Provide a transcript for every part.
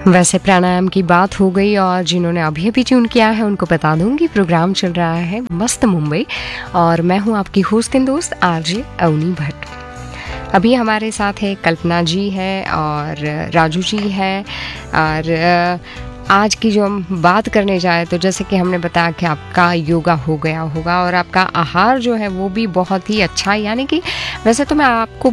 वैसे प्राणायाम की बात हो गई और जिन्होंने अभी अभी ट्यून किया है उनको बता दूं कि प्रोग्राम चल रहा है मस्त मुंबई और मैं हूं आपकी होस्ट एंड दोस्त आरजे अवनी भट्ट। अभी हमारे साथ है कल्पना जी है और राजू जी है और आज की जो हम बात करने जाए तो जैसे कि हमने बताया कि आपका योगा हो गया होगा और आपका आहार जो है वो भी बहुत ही अच्छा, यानी कि वैसे तो मैं आपको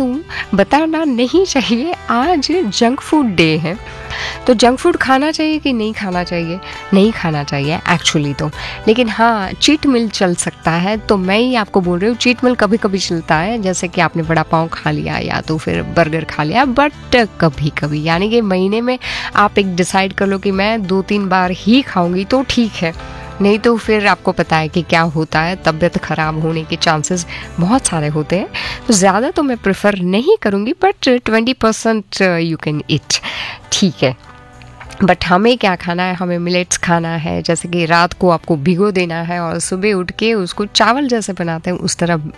बताना नहीं चाहिए, आज जंक फूड डे है। तो जंक फूड खाना चाहिए कि नहीं खाना चाहिए? नहीं खाना चाहिए एक्चुअली तो, लेकिन हाँ चीट मिल चल सकता है। तो मैं ही आपको बोल रही हूँ चीट मिल कभी कभी चलता है, जैसे कि आपने बड़ा पाव खा लिया या तो फिर बर्गर खा लिया, बट कभी कभी, यानी कि महीने में आप एक डिसाइड कर लो कि मैं 2-3 बार ही खाऊंगी तो ठीक है, नहीं तो फिर आपको पता है कि क्या होता है, तबीयत ख़राब होने के चांसेस बहुत सारे होते हैं। तो ज़्यादा तो मैं प्रेफर नहीं करूँगी, बट 20% यू कैन ईट, ठीक है। बट हमें क्या खाना है? हमें मिलेट्स खाना है, जैसे कि रात को आपको भिगो देना है और सुबह उठ के उसको चावल जैसे बनाते हैं उस तरह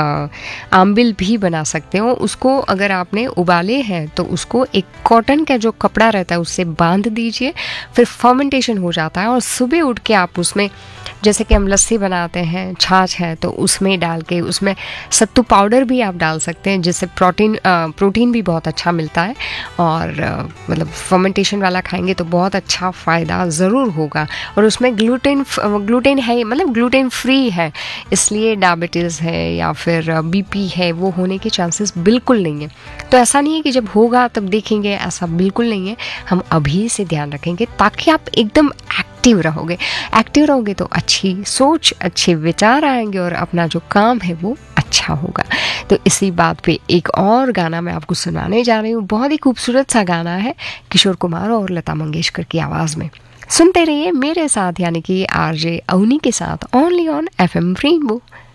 आम्बिल भी बना सकते हो। उसको अगर आपने उबाले हैं तो उसको एक कॉटन का जो कपड़ा रहता है उससे बांध दीजिए, फिर फर्मेंटेशन हो जाता है और सुबह उठ के आप उसमें, जैसे कि हम लस्सी बनाते हैं, छाछ है तो उसमें डाल के, उसमें सत्तू पाउडर भी आप डाल सकते हैं जिससे प्रोटीन भी बहुत अच्छा मिलता है और मतलब फर्मेंटेशन वाला खाएंगे तो बहुत अच्छा फ़ायदा ज़रूर होगा। और उसमें ग्लूटेन है, मतलब ग्लूटेन फ्री है, इसलिए डायबिटीज़ है या फिर बीपी है वो होने के चांसेस बिल्कुल नहीं है। तो ऐसा नहीं है कि जब होगा तब देखेंगे, ऐसा बिल्कुल नहीं है। हम अभी से ध्यान रखेंगे ताकि आप एकदम एक्टिव रहोगे तो अच्छी सोच, अच्छे विचार आएंगे और अपना जो काम है वो अच्छा होगा। तो इसी बात पे एक और गाना मैं आपको सुनाने जा रही हूँ, बहुत ही खूबसूरत सा गाना है किशोर कुमार और लता मंगेशकर की आवाज़ में। सुनते रहिए मेरे साथ, यानी कि आरजे अवनी के साथ, ओनली ऑन FM रेनबो।